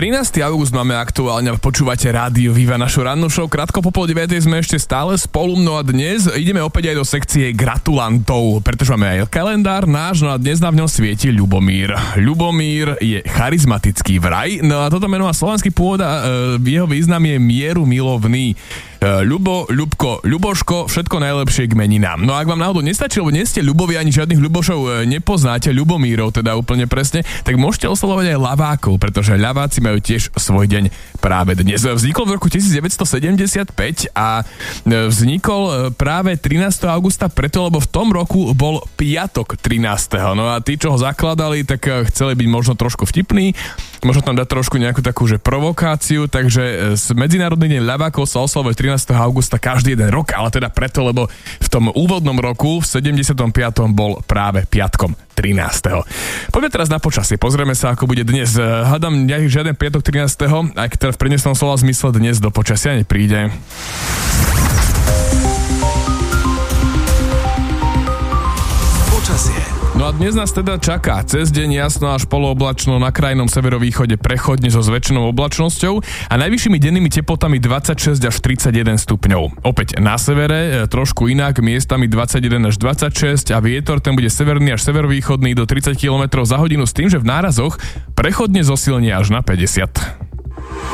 13. august máme aktuálne, počúvate Rádio Viva, našu rannú show. Krátko po 8:30 sme ešte stále spolu, no a dnes ideme opäť aj do sekcie gratulantov, pretože máme aj kalendár náš, no a dnes nám v ňom svieti Ľubomír. Ľubomír je charizmatický vraj, no a toto meno má slovenský pôvod a jeho význam je mieru milovný. Ľubo, Ľubko, Ľuboško, všetko najlepšie k meninám. No a ak vám náhodou nestačí, lebo nie ste Ľubovi ani žiadnych Ľubošov nepoznáte, Ľubomírov teda úplne presne, tak môžete oslovovať aj ľavákov, pretože ľaváci majú tiež svoj deň práve dnes. Vznikol v roku 1975 a vznikol práve 13. augusta preto, lebo v tom roku bol piatok 13. No a tí, čo ho zakladali, tak chceli byť možno trošku vtipní, možno tam dať trošku nejakú takú že provokáciu, takže Medzinárodný deň ľavákov sa oslavuje 13. augusta každý jeden rok, ale teda preto, lebo v tom úvodnom roku v 75. bol práve piatkom 13. Poďme teraz na počasie, pozrieme sa, ako bude dnes. Hádam, žiaden piatok 13. aj teda v prenesenom slova zmysle dnes do počasia nepríde. Počasie. No a dnes nás teda čaká cez deň jasno až polooblačno, na krajnom severovýchode prechodne so zväčšenou oblačnosťou a najvyššími dennými teplotami 26 až 31 stupňov. Opäť na severe trošku inak, miestami 21 až 26 a vietor ten bude severný až severovýchodný do 30 km za hodinu s tým, že v nárazoch prechodne zosilnie až na 50.